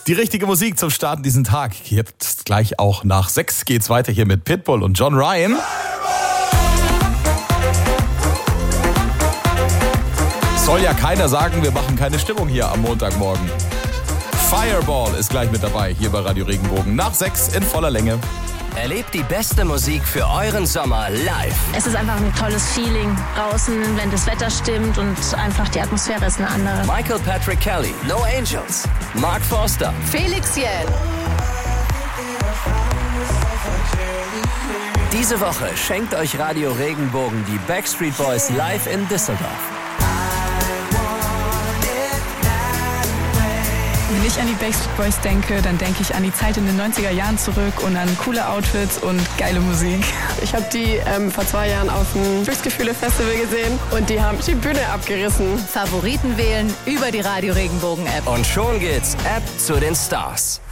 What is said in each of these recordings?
Die richtige Musik zum Starten diesen Tag. Jetzt gleich auch nach 6 geht's weiter hier mit Pitbull und John Ryan. Soll ja keiner sagen, wir machen keine Stimmung hier am Montagmorgen. Fireball ist gleich mit dabei hier bei Radio Regenbogen. Nach 6 in voller Länge. Erlebt die beste Musik für euren Sommer live. Es ist einfach ein tolles Feeling draußen, wenn das Wetter stimmt und einfach die Atmosphäre ist eine andere. Michael Patrick Kelly, No Angels, Mark Forster, Felix Jähn. Diese Woche schenkt euch Radio Regenbogen die Backstreet Boys live in Düsseldorf. Wenn ich an die Backstreet Boys denke, dann denke ich an die Zeit in den 90er Jahren zurück und an coole Outfits und geile Musik. Ich habe die vor 2 Jahren auf dem Glücksgefühle-Festival gesehen und die haben die Bühne abgerissen. Favoriten wählen über die Radio Regenbogen App. Und schon geht's App zu den Stars.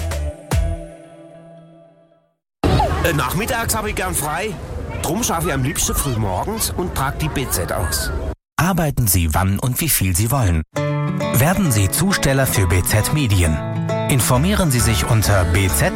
Nachmittags habe ich gern frei. Drum schaffe ich am liebsten früh morgens und trage die BZ aus. Arbeiten Sie wann und wie viel Sie wollen. Werden Sie Zusteller für BZ Medien. Informieren Sie sich unter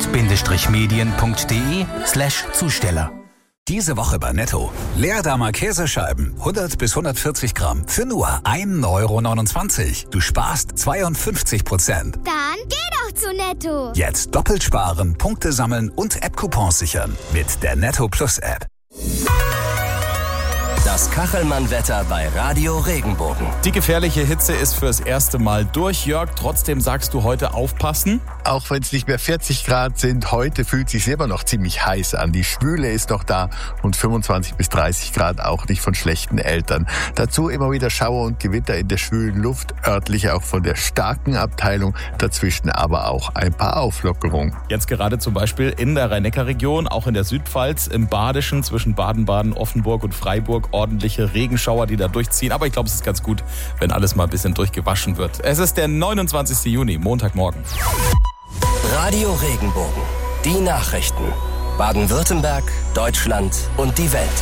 bz-medien.de/Zusteller. Diese Woche bei Netto. Leerdamer Käsescheiben, 100 bis 140 Gramm, für nur 1,29 €. Du sparst 52%. Dann geh doch zu Netto. Jetzt doppelt sparen, Punkte sammeln und App-Coupons sichern mit der Netto Plus App. Das Kachelmann-Wetter bei Radio Regenbogen. Die gefährliche Hitze ist fürs erste Mal durch, Jörg. Trotzdem sagst du heute aufpassen. Auch wenn es nicht mehr 40 Grad sind, heute fühlt es sich immer noch ziemlich heiß an. Die Schwüle ist noch da und 25 bis 30 Grad auch nicht von schlechten Eltern. Dazu immer wieder Schauer und Gewitter in der schwülen Luft, örtlich auch von der starken Abteilung, dazwischen aber auch ein paar Auflockerungen. Jetzt gerade zum Beispiel in der Rhein-Neckar-Region, auch in der Südpfalz, im Badischen zwischen Baden-Baden, Offenburg und Freiburg ordentliche Regenschauer, die da durchziehen. Aber ich glaube, es ist ganz gut, wenn alles mal ein bisschen durchgewaschen wird. Es ist der 29. Juni, Montagmorgen. Radio Regenbogen. Die Nachrichten. Baden-Württemberg, Deutschland und die Welt.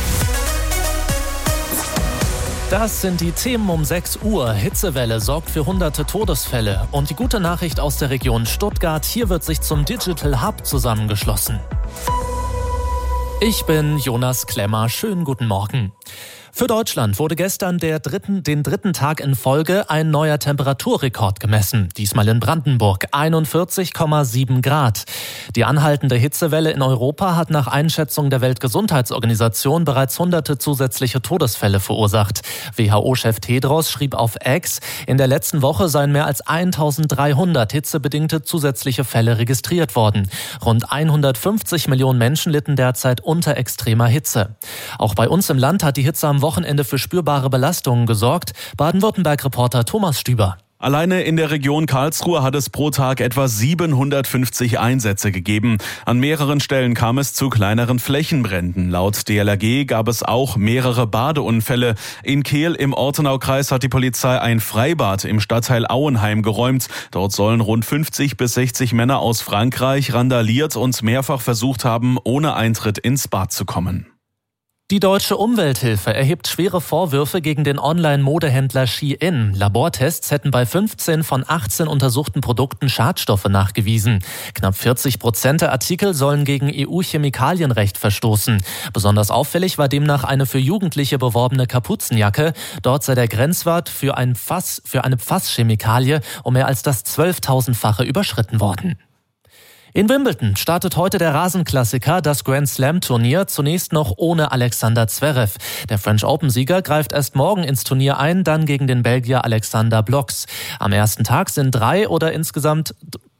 Das sind die Themen um 6 Uhr. Hitzewelle sorgt für hunderte Todesfälle. Und die gute Nachricht aus der Region Stuttgart, hier wird sich zum Digital Hub zusammengeschlossen. Ich bin Jonas Klemmer. Schönen guten Morgen. Für Deutschland wurde gestern den dritten Tag in Folge ein neuer Temperaturrekord gemessen. Diesmal in Brandenburg, 41,7 Grad. Die anhaltende Hitzewelle in Europa hat nach Einschätzung der Weltgesundheitsorganisation bereits hunderte zusätzliche Todesfälle verursacht. WHO-Chef Tedros schrieb auf X, in der letzten Woche seien mehr als 1300 hitzebedingte zusätzliche Fälle registriert worden. Rund 150 Millionen Menschen litten derzeit unter extremer Hitze. Auch bei uns im Land hat die Hitze am Wochenende für spürbare Belastungen gesorgt. Baden-Württemberg-Reporter Thomas Stüber. Alleine in der Region Karlsruhe hat es pro Tag etwa 750 Einsätze gegeben. An mehreren Stellen kam es zu kleineren Flächenbränden. Laut DLRG gab es auch mehrere Badeunfälle. In Kehl im Ortenaukreis hat die Polizei ein Freibad im Stadtteil Auenheim geräumt. Dort sollen rund 50 bis 60 Männer aus Frankreich randaliert und mehrfach versucht haben, ohne Eintritt ins Bad zu kommen. Die Deutsche Umwelthilfe erhebt schwere Vorwürfe gegen den Online-Modehändler Shein. Labortests hätten bei 15 von 18 untersuchten Produkten Schadstoffe nachgewiesen. Knapp 40% der Artikel sollen gegen EU-Chemikalienrecht verstoßen. Besonders auffällig war demnach eine für Jugendliche beworbene Kapuzenjacke. Dort sei der Grenzwert für eine Fasschemikalie um mehr als das 12.000-fache überschritten worden. In Wimbledon startet heute der Rasenklassiker, das Grand Slam-Turnier, zunächst noch ohne Alexander Zverev. Der French Open-Sieger greift erst morgen ins Turnier ein, dann gegen den Belgier Alexander Bloks. Am ersten Tag sind 3 der insgesamt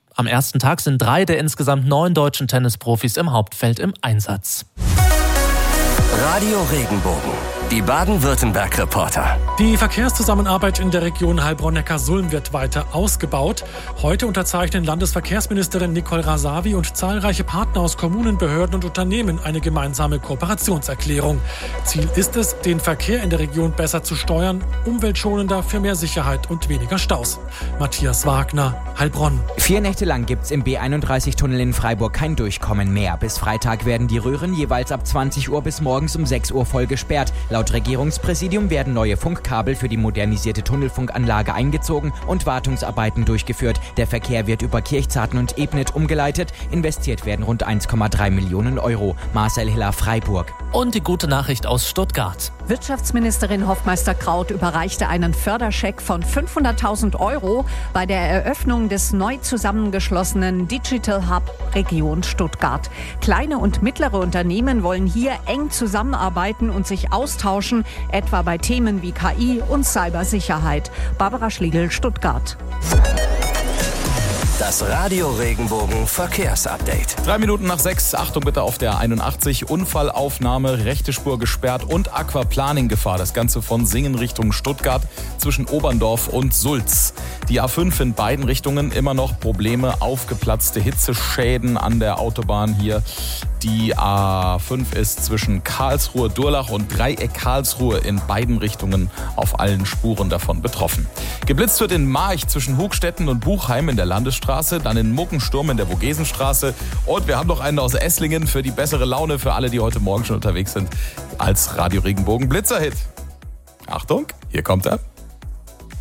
9 deutschen Tennisprofis im Hauptfeld im Einsatz. Radio Regenbogen. Die Baden-Württemberg-Reporter. Die Verkehrszusammenarbeit in der Region Heilbronn-Neckar-Sulm wird weiter ausgebaut. Heute unterzeichnen Landesverkehrsministerin Nicole Rasavi und zahlreiche Partner aus Kommunen, Behörden und Unternehmen eine gemeinsame Kooperationserklärung. Ziel ist es, den Verkehr in der Region besser zu steuern, umweltschonender, für mehr Sicherheit und weniger Staus. Matthias Wagner, Heilbronn. 4 Nächte lang gibt's im B31-Tunnel in Freiburg kein Durchkommen mehr. Bis Freitag werden die Röhren jeweils ab 20 Uhr bis morgens um 6 Uhr voll gesperrt. Laut Regierungspräsidium werden neue Funkkabel Kabel für die modernisierte Tunnelfunkanlage eingezogen und Wartungsarbeiten durchgeführt. Der Verkehr wird über Kirchzarten und Ebnet umgeleitet. Investiert werden rund 1,3 Millionen Euro. Marcel Hiller, Freiburg. Und die gute Nachricht aus Stuttgart. Wirtschaftsministerin Hofmeister-Kraut überreichte einen Förderscheck von 500.000 Euro bei der Eröffnung des neu zusammengeschlossenen Digital Hub Region Stuttgart. Kleine und mittlere Unternehmen wollen hier eng zusammenarbeiten und sich austauschen, etwa bei Themen wie KI und Cybersicherheit. Barbara Schlegel, Stuttgart. Das Radio Regenbogen Verkehrsupdate. 3 Minuten nach 6. Achtung bitte auf der 81. Unfallaufnahme, rechte Spur gesperrt und Aquaplaning-Gefahr. Das Ganze von Singen Richtung Stuttgart zwischen Oberndorf und Sulz. Die A5 in beiden Richtungen immer noch Probleme, aufgeplatzte Hitzeschäden an der Autobahn hier. Die A5 ist zwischen Karlsruhe, Durlach und Dreieck Karlsruhe in beiden Richtungen auf allen Spuren davon betroffen. Geblitzt wird in March zwischen Hugstetten und Buchheim in der Landesstraße, dann in Muckensturm in der Vogesenstraße und wir haben noch einen aus Esslingen für die bessere Laune für alle, die heute Morgen schon unterwegs sind, als Radio Regenbogen Blitzerhit. Achtung, hier kommt er.